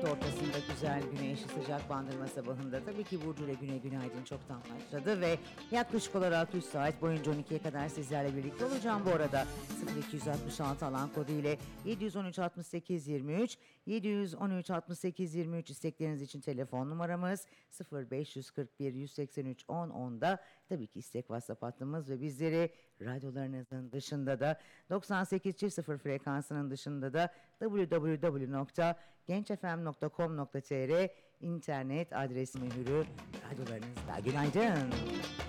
hafta ortasında güzel güneşli sıcak bandırma sabahında tabii ki Burcu ile Güne Günaydın çoktan başladı ve yaklaşık olarak 3 saat boyunca 12'ye kadar sizlerle birlikte olacağım bu arada. 0266 alan kodu ile 713 68 23 713 68 23 istekleriniz için telefon numaramız 0541 183 10 10'da tabii ki istek WhatsApp hattımız ve bizleri radyolarınızın dışında da 98.0 frekansının dışında da www.gençfm.com.tr internet adresi mühürü radyolarınızda. Günaydın.